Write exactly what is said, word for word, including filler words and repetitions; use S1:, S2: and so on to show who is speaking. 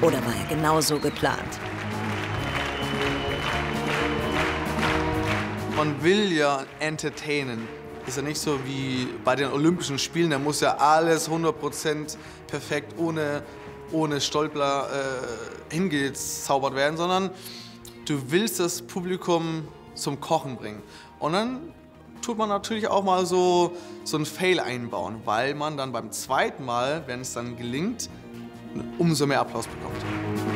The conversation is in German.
S1: Oder war er genauso geplant?
S2: Man will ja entertainen. Ist ja nicht so wie bei den Olympischen Spielen, da muss ja alles hundert Prozent perfekt ohne, ohne Stolper äh, hingezaubert werden, sondern du willst das Publikum zum Kochen bringen. Und dann tut man natürlich auch mal so, so einen Fail einbauen, weil man dann beim zweiten Mal, wenn es dann gelingt, umso mehr Applaus bekommt.